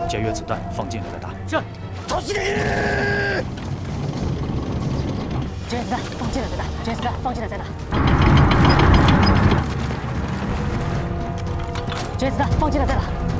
节约子弹，放近了再打。 是。 走死你！ 节约子弹，放近了再打。节约子弹，放近了再打。节约子弹，放近了再打。